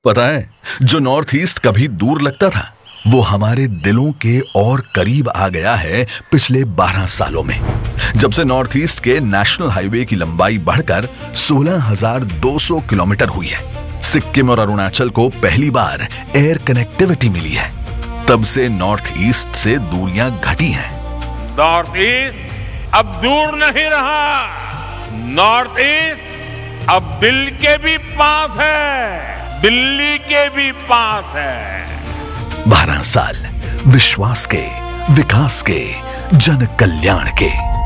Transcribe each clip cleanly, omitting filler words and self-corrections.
पता है, जो नॉर्थ ईस्ट कभी दूर लगता था वो हमारे दिलों के और करीब आ गया है पिछले 12 सालों में। जब से नॉर्थ ईस्ट के नेशनल हाईवे की लंबाई बढ़कर 16,200 किलोमीटर हुई है, सिक्किम और अरुणाचल को पहली बार एयर कनेक्टिविटी मिली है, तब से नॉर्थ ईस्ट से दूरियां घटी हैं। नॉर्थ ईस्ट अब दूर नहीं रहा, नॉर्थ ईस्ट अब दिल के भी पास है, दिल्ली के भी पास है। 12 साल विश्वास के, विकास के, जन कल्याण के।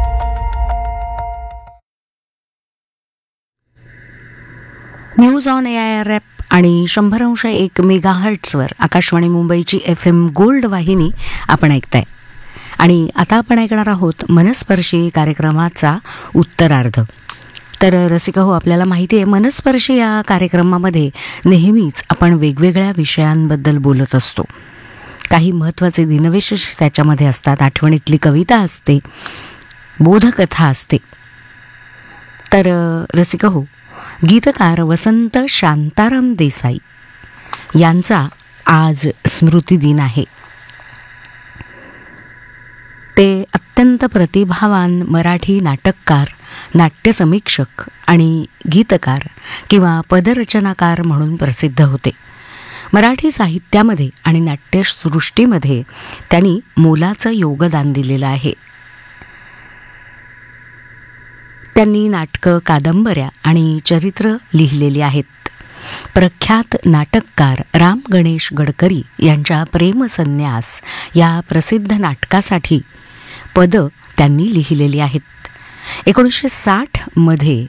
न्यूज ऑन AIR ॲप आणि 100.1 मेगाहर्ट्झवर आकाशवाणी मुंबईची FM गोल्ड वाहिनी आपण ऐकताय. आणि आता आपण ऐकणार आहोत मनस्पर्शी कार्यक्रमाचा उत्तरार्ध. तर रसिका हो, आपल्याला माहिती आहे, मनस्पर्शी या कार्यक्रमामध्ये नेहमीच आपण वेगवेगळ्या विषयांबद्दल बोलत असतो. काही महत्त्वाचे दिनविशेष त्याच्यामध्ये असतात, आठवणीतली कविता असते, बोधकथा असते. तर रसिका हो, गीतकार वसंत शांताराम देसाई यांचा आज स्मृतिदिन आहे. ते अत्यंत प्रतिभावान मराठी नाटककार, नाट्यसमीक्षक आणि गीतकार किंवा पदरचनाकार म्हणून प्रसिद्ध होते. मराठी साहित्यामध्ये आणि नाट्यसृष्टीमध्ये त्यांनी मोलाचं योगदान दिलेलं आहे. त्यांनी नाटकं, कादंबऱ्या आणि चरित्र लिहिलेली आहेत. प्रख्यात नाटककार राम गणेश गडकरी यांच्या प्रेमसन्यास या प्रसिद्ध नाटकासाठी पदं त्यांनी लिहिलेली आहेत. 1960 मध्ये